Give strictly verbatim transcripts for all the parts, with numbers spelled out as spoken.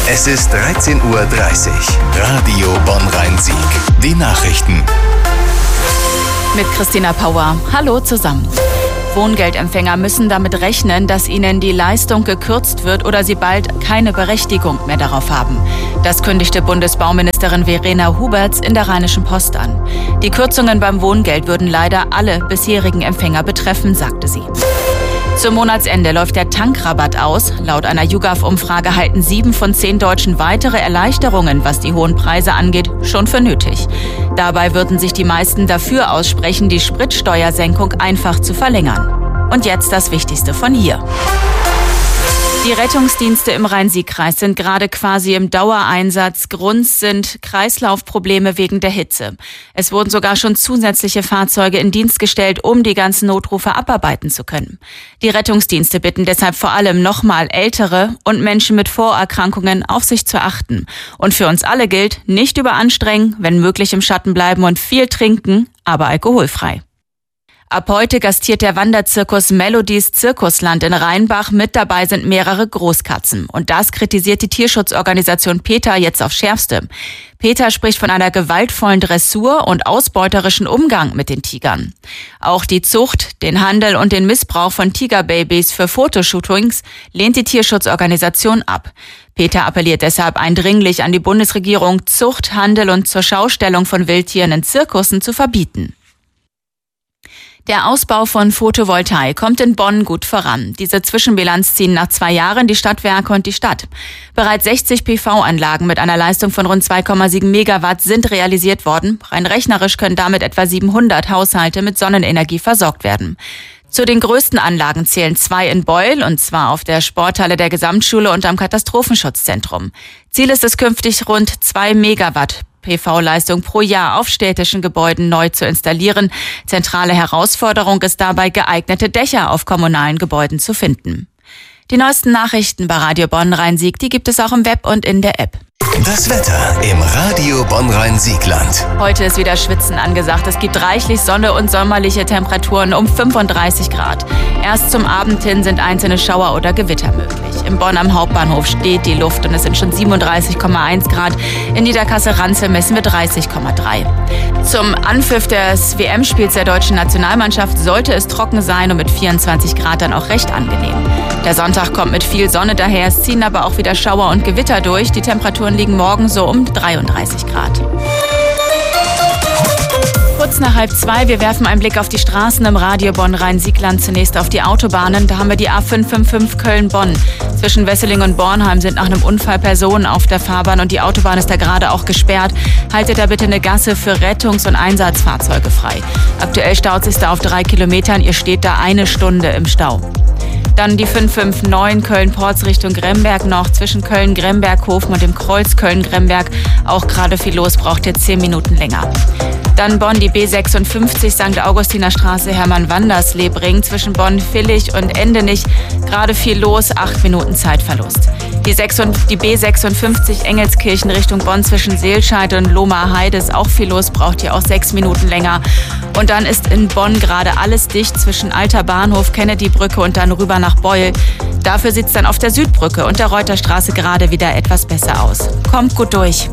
Es ist dreizehn Uhr dreißig. Radio Bonn-Rhein-Sieg. Die Nachrichten. Mit Christina Pauer. Hallo zusammen. Wohngeldempfänger müssen damit rechnen, dass ihnen die Leistung gekürzt wird oder sie bald keine Berechtigung mehr darauf haben. Das kündigte Bundesbauministerin Verena Huberts in der Rheinischen Post an. Die Kürzungen beim Wohngeld würden leider alle bisherigen Empfänger betreffen, sagte sie. Zum Monatsende läuft der Tankrabatt aus. Laut einer YouGov-Umfrage halten sieben von zehn Deutschen weitere Erleichterungen, was die hohen Preise angeht, schon für nötig. Dabei würden sich die meisten dafür aussprechen, die Spritsteuersenkung einfach zu verlängern. Und jetzt das Wichtigste von hier. Die Rettungsdienste im Rhein-Sieg-Kreis sind gerade quasi im Dauereinsatz. Grund sind Kreislaufprobleme wegen der Hitze. Es wurden sogar schon zusätzliche Fahrzeuge in Dienst gestellt, um die ganzen Notrufe abarbeiten zu können. Die Rettungsdienste bitten deshalb vor allem nochmal Ältere und Menschen mit Vorerkrankungen auf sich zu achten. Und für uns alle gilt, nicht überanstrengen, wenn möglich im Schatten bleiben und viel trinken, aber alkoholfrei. Ab heute gastiert der Wanderzirkus Melodies Zirkusland in Rheinbach. Mit dabei sind mehrere Großkatzen. Und das kritisiert die Tierschutzorganisation PETA jetzt aufs Schärfste. PETA spricht von einer gewaltvollen Dressur und ausbeuterischen Umgang mit den Tigern. Auch die Zucht, den Handel und den Missbrauch von Tigerbabys für Fotoshootings lehnt die Tierschutzorganisation ab. PETA appelliert deshalb eindringlich an die Bundesregierung, Zucht, Handel und zur Schaustellung von Wildtieren in Zirkussen zu verbieten. Der Ausbau von Photovoltaik kommt in Bonn gut voran. Diese Zwischenbilanz ziehen nach zwei Jahren die Stadtwerke und die Stadt. Bereits sechzig P V-Anlagen mit einer Leistung von rund zwei Komma sieben Megawatt sind realisiert worden. Rein rechnerisch können damit etwa siebenhundert Haushalte mit Sonnenenergie versorgt werden. Zu den größten Anlagen zählen zwei in Beul, und zwar auf der Sporthalle der Gesamtschule und am Katastrophenschutzzentrum. Ziel ist es künftig, rund zwei Megawatt P V-Leistung pro Jahr auf städtischen Gebäuden neu zu installieren. Zentrale Herausforderung ist dabei, geeignete Dächer auf kommunalen Gebäuden zu finden. Die neuesten Nachrichten bei Radio Bonn-Rhein-Sieg, die gibt es auch im Web und in der App. Das Wetter im Radio Bonn-Rhein-Siegland. Heute ist wieder Schwitzen angesagt. Es gibt reichlich Sonne und sommerliche Temperaturen um fünfunddreißig Grad. Erst zum Abend hin sind einzelne Schauer oder Gewitter möglich. In Bonn am Hauptbahnhof steht die Luft und es sind schon siebenunddreißig Komma eins Grad. In Niederkassel-Ranzel messen wir dreißig Komma drei. Zum Anpfiff des W M-Spiels der deutschen Nationalmannschaft sollte es trocken sein und mit vierundzwanzig Grad dann auch recht angenehm. Der Sonntag kommt mit viel Sonne daher, es ziehen aber auch wieder Schauer und Gewitter durch. Die Temperaturen liegen morgen so um dreiunddreißig Grad. Kurz nach halb zwei, wir werfen einen Blick auf die Straßen im Radio Bonn-Rhein-Siegland. Zunächst auf die Autobahnen. Da haben wir die A fünf fünf fünf Köln-Bonn. Zwischen Wesseling und Bornheim sind nach einem Unfall Personen auf der Fahrbahn und die Autobahn ist da gerade auch gesperrt. Haltet da bitte eine Gasse für Rettungs- und Einsatzfahrzeuge frei. Aktuell staut sich da auf drei Kilometern. Ihr steht da eine Stunde im Stau. Dann die fünf fünf neun Köln-Porz Richtung Gremberg noch. Zwischen Köln-Gremberg-Hofen und dem Kreuz Köln-Gremberg auch gerade viel los, braucht jetzt zehn Minuten länger. Dann Bonn, die B sechsundfünfzig, Sankt Augustiner Straße, Hermann-Wanders-Lebring. Zwischen Bonn-Villig und Endenich gerade viel los, acht Minuten Zeitverlust. Die, sechs und, die B sechsundfünfzig Engelskirchen Richtung Bonn zwischen Seelscheid und Lohmer Heide ist auch viel los, braucht hier auch sechs Minuten länger. Und dann ist in Bonn gerade alles dicht zwischen Alter Bahnhof, Kennedy-Brücke und dann rüber nach Beul. Dafür sieht es dann auf der Südbrücke und der Reuterstraße gerade wieder etwas besser aus. Kommt gut durch.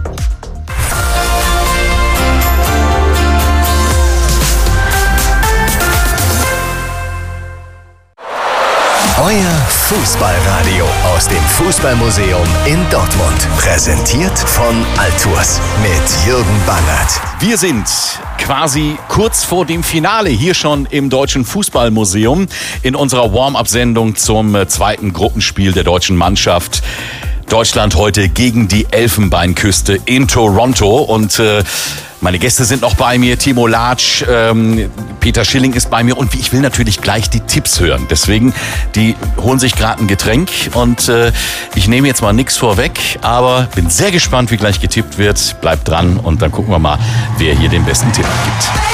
Euer Fußballradio aus dem Fußballmuseum in Dortmund. Präsentiert von Altours mit Jürgen Bangert. Wir sind quasi kurz vor dem Finale hier schon im Deutschen Fußballmuseum in unserer Warm-up-Sendung zum zweiten Gruppenspiel der deutschen Mannschaft. Deutschland heute gegen die Elfenbeinküste in Toronto und äh, meine Gäste sind noch bei mir, Timo Latsch, ähm, Peter Schilling ist bei mir und ich will natürlich gleich die Tipps hören. Deswegen, die holen sich gerade ein Getränk und äh, ich nehme jetzt mal nichts vorweg, aber bin sehr gespannt, wie gleich getippt wird. Bleibt dran und dann gucken wir mal, wer hier den besten Tipp gibt.